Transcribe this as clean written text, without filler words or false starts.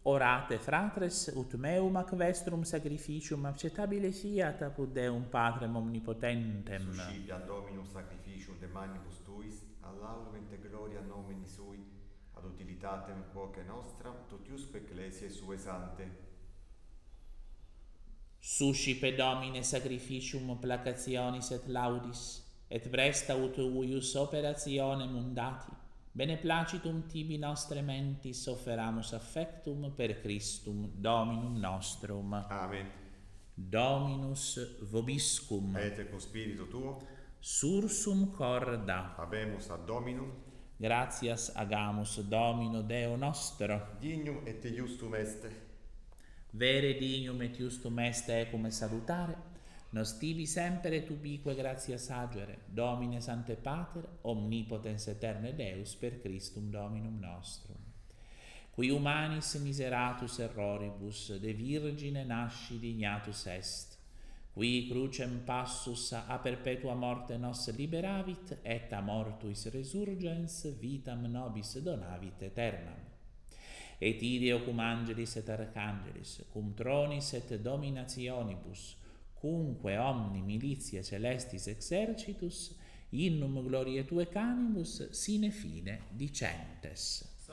Orate fratres ut meum ac vestrum sacrificium acceptabile fiat apud Deum Patrem omnipotentem. Suscipiam Dominum sacrificium de manibus tuis, ad laudem et gloria nomini sui, ad utilitatem quoque nostra, totiusque ecclesiae sue sante. Suscipe Domine sacrificium placationis et laudis, et presta ut uius operationem mundati, beneplacitum tibi nostre mentis offeramus affectum per Christum Dominum nostrum. Amen. Dominus vobiscum. Et cum spiritu tuo, Sursum corda. habemus ad Dominum, Gratias agamus Domino Deo nostro. dignum et iustum est. Vere dignum et iustum est ecum salutare, nos tibi semper et ubique gratias agere, Domine Sancte Pater, omnipotens aeterne Deus, per Christum Dominum nostrum. Qui humanis miseratus erroribus de Virgine nasci dignatus est, qui crucem passus a perpetua morte nos liberavit, et a mortuis resurgens vitam nobis donavit aeternam. Et ideo cum angelis et archangelis, cum tronis et dominationibus, cumque omni militia celestis exercitus, innum gloriae Tue canibus sine fine dicentes.